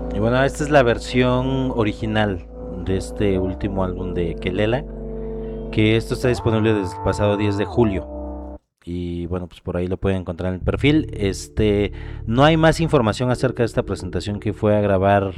Y bueno, esta es la versión original de este último álbum de Kelela, que esto está disponible desde el pasado 10 de julio. Y bueno, pues por ahí lo pueden encontrar en el perfil. No hay más información acerca de esta presentación que fue a grabar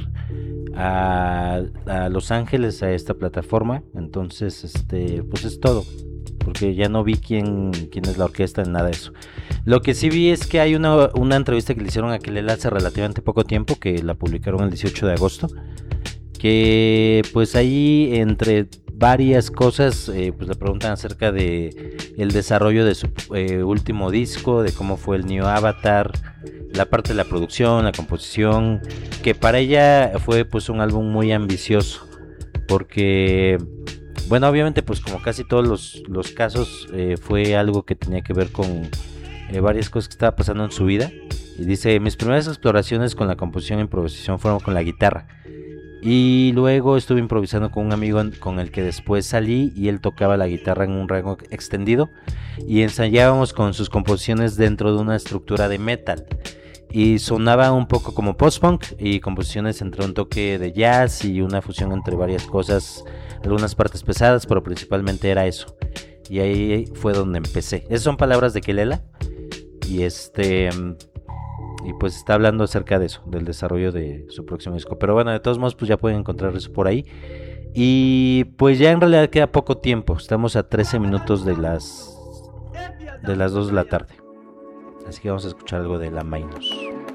a Los Ángeles, a esta plataforma. Entonces, pues es todo, porque ya no vi quién es la orquesta ni nada de eso. Lo que sí vi es que hay una entrevista que le hicieron a Kelela hace relativamente poco tiempo, que la publicaron el 18 de agosto, que pues ahí entre varias cosas pues le preguntan acerca de el desarrollo de su último disco, de cómo fue el New Avatar, la parte de la producción, la composición, que para ella fue pues un álbum muy ambicioso, porque bueno, obviamente pues como casi todos los casos fue algo que tenía que ver con varias cosas que estaba pasando en su vida. Y dice, mis primeras exploraciones con la composición e improvisación fueron con la guitarra. Y luego estuve improvisando con un amigo con el que después salí, y él tocaba la guitarra en un rango extendido y ensayábamos con sus composiciones dentro de una estructura de metal. Y sonaba un poco como post-punk y composiciones entre un toque de jazz y una fusión entre varias cosas, algunas partes pesadas, pero principalmente era eso. Y ahí fue donde empecé. Esas son palabras de Kelela. Y y pues está hablando acerca de eso, del desarrollo de su próximo disco. Pero bueno, de todos modos, pues ya pueden encontrar eso por ahí. Y pues ya en realidad queda poco tiempo. Estamos a 13 minutos de las 2 de la tarde. Así que vamos a escuchar algo de la Mainos.